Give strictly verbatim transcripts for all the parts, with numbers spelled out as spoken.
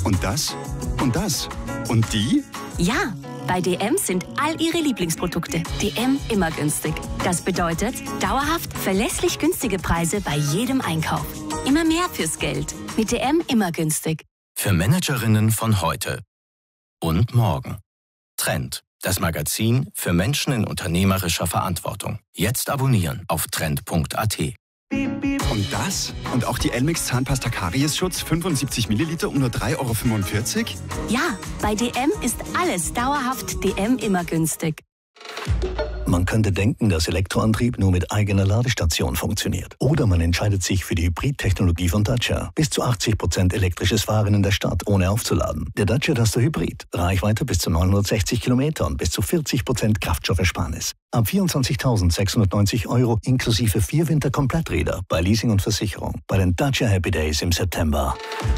Und das? Und das? Und die? Ja, bei D M sind all Ihre Lieblingsprodukte D M immer günstig. Das bedeutet dauerhaft verlässlich günstige Preise bei jedem Einkauf. Immer mehr fürs Geld. Mit D M immer günstig. Für Managerinnen von heute und morgen. Trend, das Magazin für Menschen in unternehmerischer Verantwortung. Jetzt abonnieren auf trend punkt a t. Und das? Und auch die Elmex Zahnpasta Kariesschutz fünfundsiebzig Milliliter um nur drei Euro fünfundvierzig? Ja, bei D M ist alles dauerhaft D M immer günstig. Man könnte denken, dass Elektroantrieb nur mit eigener Ladestation funktioniert. Oder man entscheidet sich für die Hybrid-Technologie von Dacia. Bis zu achtzig Prozent elektrisches Fahren in der Stadt, ohne aufzuladen. Der Dacia Duster Hybrid. Reichweite bis zu neunhundertsechzig Kilometer und bis zu vierzig Prozent Kraftstoffersparnis. Ab vierundzwanzigtausendsechshundertneunzig Euro inklusive vier Winterkompletträder bei Leasing und Versicherung. Bei den Dacia Happy Days im September.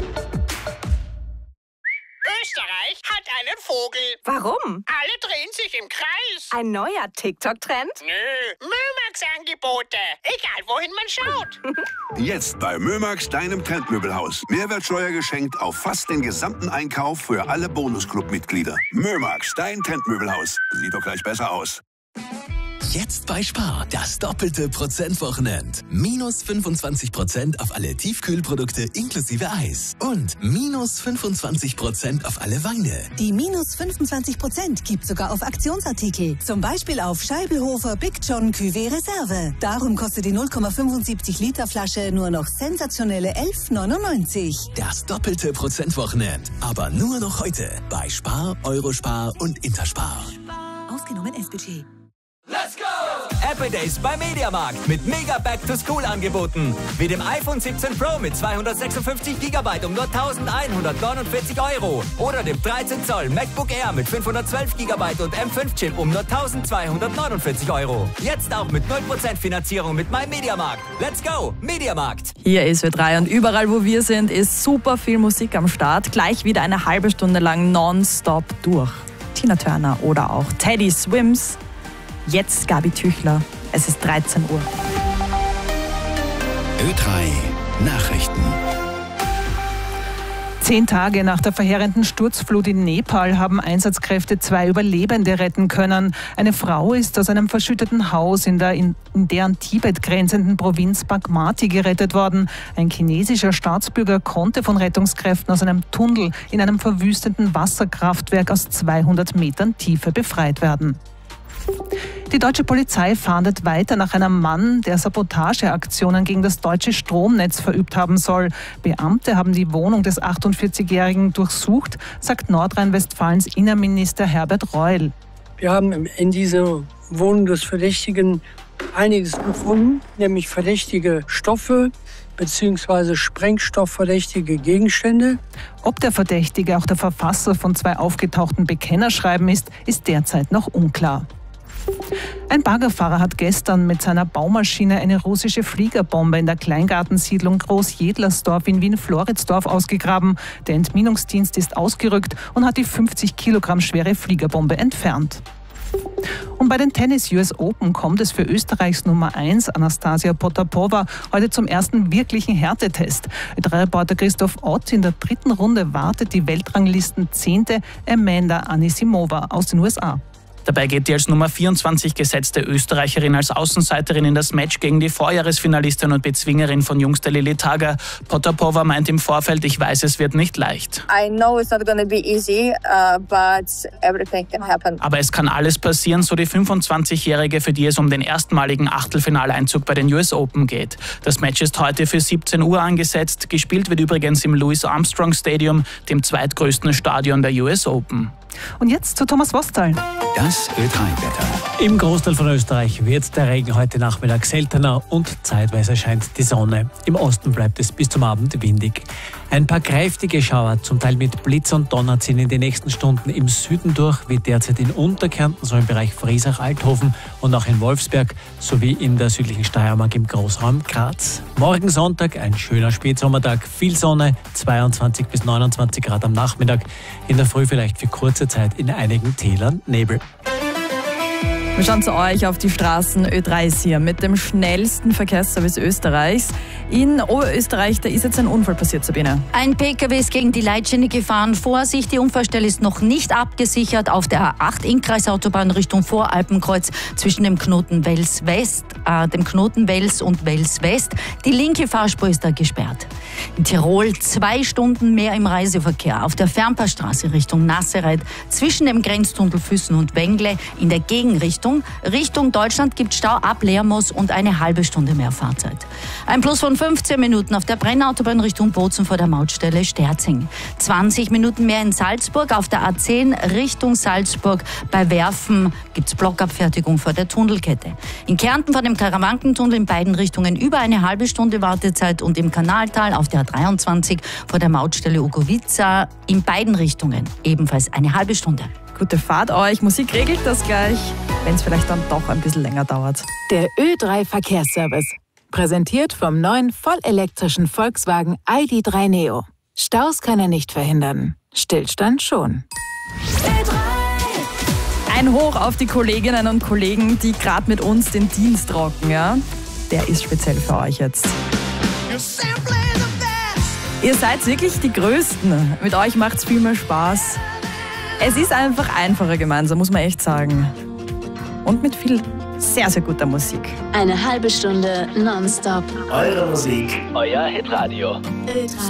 Österreich hat einen Vogel. Warum? Alle drehen sich im Kreis. Ein neuer TikTok-Trend? Nö, Mömax-Angebote. Egal, wohin man schaut. Jetzt bei Mömax, deinem Trendmöbelhaus. Mehrwertsteuer geschenkt auf fast den gesamten Einkauf für alle Bonusclub-Mitglieder. Mömax, dein Trendmöbelhaus. Sieht doch gleich besser aus. Jetzt bei Spar, das doppelte Prozentwochenende. Minus fünfundzwanzig Prozent auf alle Tiefkühlprodukte inklusive Eis. Und minus fünfundzwanzig Prozent auf alle Weine. Die minus fünfundzwanzig Prozent gibt sogar auf Aktionsartikel. Zum Beispiel auf Scheibelhofer Big John Cuvée Reserve. Darum kostet die null Komma fünfundsiebzig Liter Flasche nur noch sensationelle elf neunundneunzig. Das doppelte Prozentwochenende. Aber nur noch heute bei Spar, Eurospar und Interspar. Ausgenommen S-Budget. Let's go! Happy Days bei Mediamarkt mit mega Back-to-School-Angeboten. Wie dem iPhone siebzehn Pro mit zweihundertsechsundfünfzig Gigabyte um nur eintausendeinhundertneunundvierzig Euro. Oder dem dreizehn Zoll MacBook Air mit fünfhundertzwölf Gigabyte und M fünf Chip um nur eintausendzweihundertneunundvierzig Euro. Jetzt auch mit null Prozent Finanzierung mit meinem Mediamarkt. Let's go! Mediamarkt! Hier ist S W drei und überall, wo wir sind, ist super viel Musik am Start. Gleich wieder eine halbe Stunde lang nonstop durch. Tina Turner oder auch Teddy Swims. Jetzt Gabi Tüchler. Es ist dreizehn Uhr. Ö drei Nachrichten. Zehn Tage nach der verheerenden Sturzflut in Nepal haben Einsatzkräfte zwei Überlebende retten können. Eine Frau ist aus einem verschütteten Haus in der, in, in der an Tibet grenzenden Provinz Bagmati gerettet worden. Ein chinesischer Staatsbürger konnte von Rettungskräften aus einem Tunnel in einem verwüsteten Wasserkraftwerk aus zweihundert Metern Tiefe befreit werden. Die deutsche Polizei fahndet weiter nach einem Mann, der Sabotageaktionen gegen das deutsche Stromnetz verübt haben soll. Beamte haben die Wohnung des achtundvierzigjährigen durchsucht, sagt Nordrhein-Westfalens Innenminister Herbert Reul. Wir haben in dieser Wohnung des Verdächtigen einiges gefunden, nämlich verdächtige Stoffe bzw. sprengstoffverdächtige Gegenstände. Ob der Verdächtige auch der Verfasser von zwei aufgetauchten Bekennerschreiben ist, ist derzeit noch unklar. Ein Baggerfahrer hat gestern mit seiner Baumaschine eine russische Fliegerbombe in der Kleingartensiedlung Groß-Jedlersdorf in Wien-Floridsdorf ausgegraben. Der Entminungsdienst ist ausgerückt und hat die fünfzig Kilogramm schwere Fliegerbombe entfernt. Und bei den Tennis-U S Open kommt es für Österreichs Nummer eins, Anastasia Potapova, heute zum ersten wirklichen Härtetest. Reporter Christoph Ott: In der dritten Runde wartet die Weltranglistenzehnte Amanda Anisimova aus den U S A. Dabei geht die als Nummer vierundzwanzig gesetzte Österreicherin als Außenseiterin in das Match gegen die Vorjahresfinalistin und Bezwingerin von Jungster Lili Tager. Potapova meint im Vorfeld, ich weiß, es wird nicht leicht. I know it's not gonna be easy, uh, but everything can happen. Aber es kann alles passieren, so die fünfundzwanzigjährige, für die es um den erstmaligen Achtelfinaleinzug bei den U S Open geht. Das Match ist heute für siebzehn Uhr angesetzt. Gespielt wird übrigens im Louis Armstrong Stadium, dem zweitgrößten Stadion der U S Open. Und jetzt zu Thomas Wostal. Das Ö drei Wetter. Im Großteil von Österreich wird der Regen heute Nachmittag seltener und zeitweise scheint die Sonne. Im Osten bleibt es bis zum Abend windig. Ein paar kräftige Schauer, zum Teil mit Blitz und Donner, ziehen in den nächsten Stunden im Süden durch, wie derzeit in Unterkärnten, so im Bereich Friesach-Althofen und auch in Wolfsberg, sowie in der südlichen Steiermark im Großraum Graz. Morgen Sonntag ein schöner Spätsommertag, viel Sonne, zweiundzwanzig bis neunundzwanzig Grad am Nachmittag. In der Früh vielleicht für kurze Zeit in einigen Tälern Nebel. Wir schauen zu euch auf die Straßen. Ö drei ist hier mit dem schnellsten Verkehrsservice Österreichs. In Oberösterreich, da ist jetzt ein Unfall passiert, Sabine. Ein P K W ist gegen die Leitschiene gefahren. Vorsicht, die Unfallstelle ist noch nicht abgesichert. Auf der A acht Innkreisautobahn Richtung Voralpenkreuz zwischen dem Knoten Wels West, äh, dem Knoten Wels und Wels West. Die linke Fahrspur ist da gesperrt. In Tirol zwei Stunden mehr im Reiseverkehr. Auf der Fernpassstraße Richtung Nassereit zwischen dem Grenztunnel Füssen und Wengle in der Gegenrichtung. Richtung Deutschland gibt Stau ab Lermoos und eine halbe Stunde mehr Fahrzeit. Ein Plus von fünfzehn Minuten auf der Brennautobahn Richtung Bozen vor der Mautstelle Sterzing. zwanzig Minuten mehr in Salzburg. Auf der A zehn Richtung Salzburg bei Werfen gibt es Blockabfertigung vor der Tunnelkette. In Kärnten vor dem Karawankentunnel in beiden Richtungen über eine halbe Stunde Wartezeit und im Kanaltal auf der A dreiundzwanzig vor der Mautstelle Ugovica in beiden Richtungen ebenfalls eine halbe Stunde. Gute Fahrt euch. Musik regelt das gleich, wenn es vielleicht dann doch ein bisschen länger dauert. Der Ö drei Verkehrsservice. Präsentiert vom neuen vollelektrischen Volkswagen I D drei Neo. Staus kann er nicht verhindern. Stillstand schon. Ein Hoch auf die Kolleginnen und Kollegen, die gerade mit uns den Dienst rocken. Ja? Der ist speziell für euch jetzt. Ihr seid wirklich die Größten. Mit euch macht es viel mehr Spaß. Es ist einfach einfacher gemeinsam, muss man echt sagen. Und mit viel sehr, sehr guter Musik. Eine halbe Stunde nonstop. Eure Musik, euer Hitradio. Ö drei.